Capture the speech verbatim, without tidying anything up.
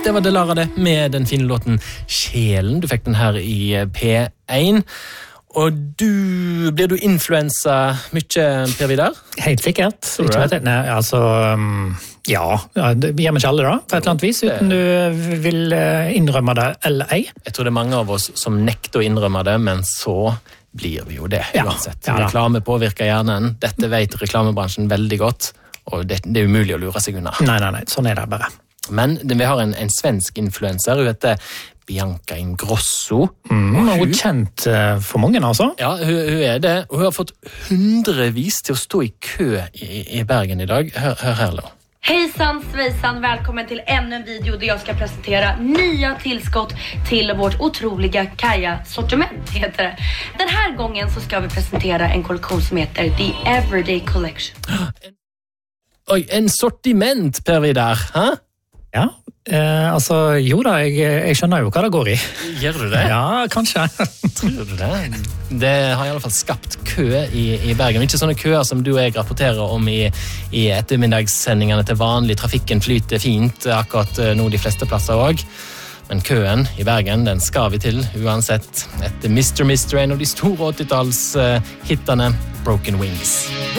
det var Delara det, med den fine låten Sjelen. Du fikk den her i P én. Og du, blir du influensa mye, Per Vidar? Helt sikkert. Ikke vet jeg. Nei, altså, um, ja, ja, det gjør vi ikke alle da, på et eller annet vis, uten du vil innrømme det eller ei. Jeg tror det er mange av oss som nekter å innrømme det, men så blir vi jo det, uansett. Ja, ja, reklame påvirker hjernen. Dette vet reklamebransjen veldig godt, og det, det er umulig å lure seg unna. Nei, nei, nei, sånn er det bare. Men vi har en, en svensk influencer, hun heter Bianca Ingrosso. Mm, og hun er kjent for mange, altså. Ja, hun, hun er det. Og hun har fått hundrevis til å stå i kø i, i Bergen i dag. Hør, hør her då. Hejsan svejsan, välkommen till ännu en video där jag ska presentera nya tillskott till vårt otroliga Kaja-sortiment, heter det. Den här gången så ska vi presentera en kollektion som heter The Everyday Collection. Oj, en sortiment, Per Vidar, hæ? Ja, eh, altså, jo da, jeg, jeg skjønner jo hva det går i. Gjør du det? Ja, kanskje. Tror du det? Det har i alle fall skapt kø i, i Bergen. Ikke sånne køer som du og jeg rapporterer om i, i ettermiddagssendingene til vanlig. Trafikken flyter fint, akkurat nå de fleste plasser også. Men køen i Bergen, den skal vi til uansett. Etter mister mister, en av de store åttitalls-hittene, Broken Wings.